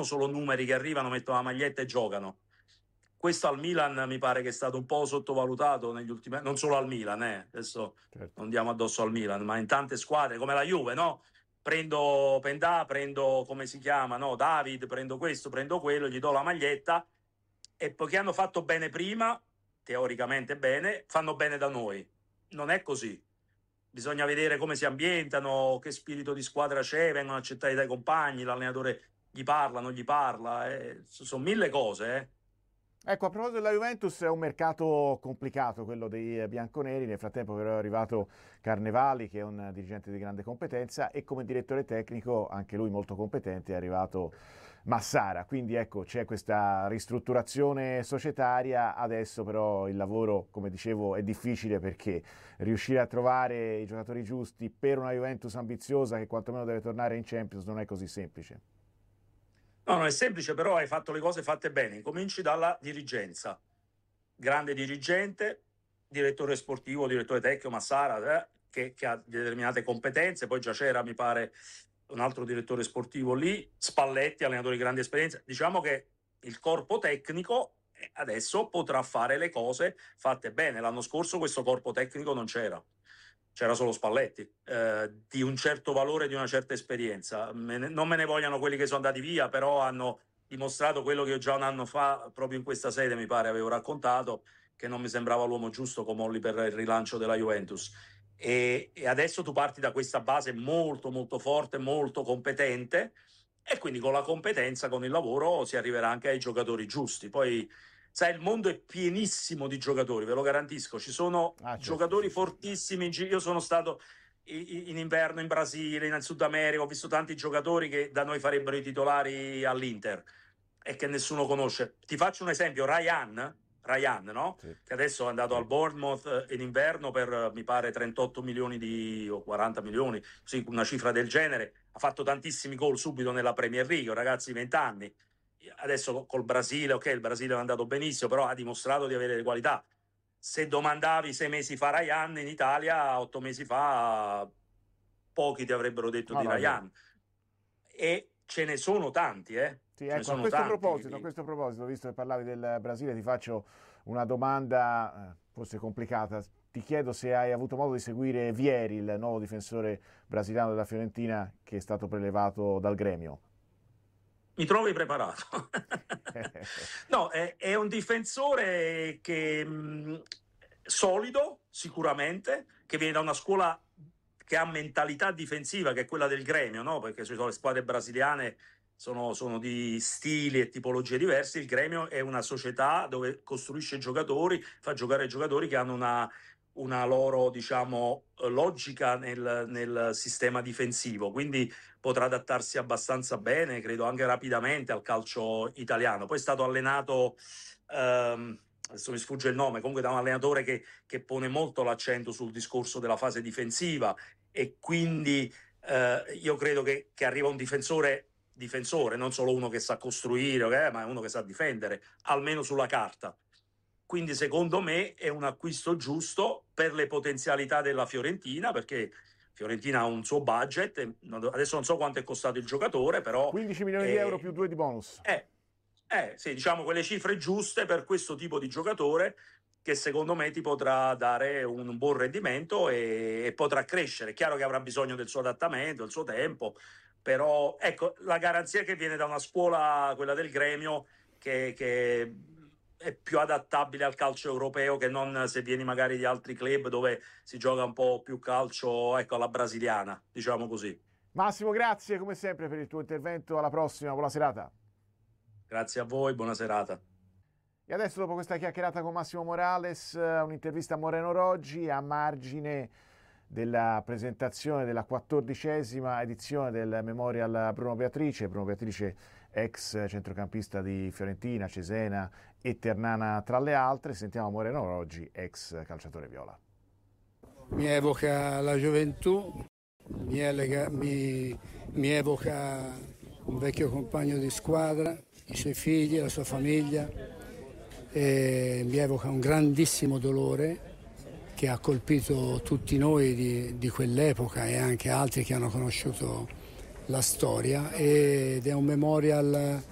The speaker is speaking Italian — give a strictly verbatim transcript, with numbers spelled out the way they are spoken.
solo numeri che arrivano, mettono la maglietta e giocano. Questo al Milan mi pare che è stato un po' sottovalutato negli ultimi anni, non solo al Milan, eh. Adesso certo. Non diamo addosso al Milan, ma in tante squadre come la Juve, no? Prendo Pendà, prendo come si chiama, no? David, prendo questo, prendo quello, gli do la maglietta e poiché hanno fatto bene prima, teoricamente bene, fanno bene da noi. Non è così. Bisogna vedere come si ambientano, che spirito di squadra c'è, vengono accettati dai compagni, l'allenatore gli parla, non gli parla, eh. Sono mille cose, eh. Ecco, a proposito della Juventus, è un mercato complicato quello dei bianconeri. Nel frattempo però è arrivato Carnevali, che è un dirigente di grande competenza, e come direttore tecnico, anche lui molto competente, è arrivato Massara. Quindi ecco, c'è questa ristrutturazione societaria. Adesso però il lavoro, come dicevo, è difficile, perché riuscire a trovare i giocatori giusti per una Juventus ambiziosa che quantomeno deve tornare in Champions non è così semplice. No, non è semplice, però hai fatto le cose fatte bene. Cominci dalla dirigenza. Grande dirigente, direttore sportivo, direttore tecnico, Massara, eh, che, che ha determinate competenze. Poi già c'era, mi pare, un altro direttore sportivo lì, Spalletti, allenatore di grande esperienza. Diciamo che il corpo tecnico adesso potrà fare le cose fatte bene. L'anno scorso questo corpo tecnico non c'era. C'era solo Spalletti, eh, di un certo valore, di una certa esperienza. Me ne, non me ne vogliano quelli che sono andati via, però hanno dimostrato quello che io già un anno fa, proprio in questa sede, mi pare, avevo raccontato, che non mi sembrava l'uomo giusto Comolli per il rilancio della Juventus. E, e adesso tu parti da questa base molto, molto forte, molto competente, e quindi con la competenza, con il lavoro, si arriverà anche ai giocatori giusti. Poi, sai, il mondo è pienissimo di giocatori, ve lo garantisco. Ci sono ah, certo, giocatori sì, fortissimi. Sì. Io sono stato in inverno in Brasile, in Sud America, ho visto tanti giocatori che da noi farebbero i titolari all'Inter e che nessuno conosce. Ti faccio un esempio: Ryan, Ryan, no? Sì. Che adesso è andato sì. al Bournemouth in inverno per, mi pare, trentotto milioni di, o quaranta milioni, sì, una cifra del genere. Ha fatto tantissimi gol subito nella Premier League, un ragazzo di venti anni. Adesso col Brasile, ok, il Brasile è andato benissimo, però ha dimostrato di avere le qualità. Se domandavi sei mesi fa Ryan in Italia, otto mesi fa pochi ti avrebbero detto no, di no, Ryan. No. E ce ne sono tanti, eh? Sì, ecco, a questo, proposito, a questo proposito, visto che parlavi del Brasile, ti faccio una domanda forse complicata. Ti chiedo se hai avuto modo di seguire Vieri, il nuovo difensore brasiliano della Fiorentina, che è stato prelevato dal Gremio. Mi trovi preparato. No, è, è un difensore che mh, solido, sicuramente, che viene da una scuola che ha mentalità difensiva, che è quella del Gremio, no? Perché le squadre brasiliane sono, sono di stili e tipologie diverse. Il Gremio è una società dove costruisce giocatori, fa giocare giocatori che hanno una, una loro, diciamo, logica nel, nel sistema difensivo, quindi potrà adattarsi abbastanza bene, credo anche rapidamente, al calcio italiano. Poi è stato allenato, ehm, adesso mi sfugge il nome, comunque da un allenatore che, che pone molto l'accento sul discorso della fase difensiva, e quindi eh, io credo che, che arriva un difensore difensore, non solo uno che sa costruire, okay, ma è uno che sa difendere, almeno sulla carta. Quindi secondo me è un acquisto giusto per le potenzialità della Fiorentina, perché Fiorentina ha un suo budget, adesso non so quanto è costato il giocatore, però quindici milioni di euro più due di bonus. Eh, eh, sì, diciamo quelle cifre giuste per questo tipo di giocatore, che secondo me ti potrà dare un buon rendimento e, e potrà crescere. È chiaro che avrà bisogno del suo adattamento, del suo tempo, però ecco, la garanzia che viene da una scuola, quella del Gremio, che, che è più adattabile al calcio europeo che non se vieni magari di altri club dove si gioca un po' più calcio, ecco, alla brasiliana, diciamo così. Massimo, grazie come sempre per il tuo intervento. Alla prossima, buona serata. Grazie a voi, buona serata. E adesso, dopo questa chiacchierata con Massimo Morales, un'intervista a Moreno Roggi a margine della presentazione della quattordicesima edizione del Memorial Bruno Beatrice. Bruno Beatrice, ex centrocampista di Fiorentina, Cesena e Ternana tra le altre. Sentiamo Moreno Roggi, ex calciatore viola. Mi evoca la gioventù, mi, elega, mi, mi evoca un vecchio compagno di squadra, i suoi figli, la sua famiglia, e mi evoca un grandissimo dolore che ha colpito tutti noi di, di quell'epoca e anche altri che hanno conosciuto la storia, ed è un memorial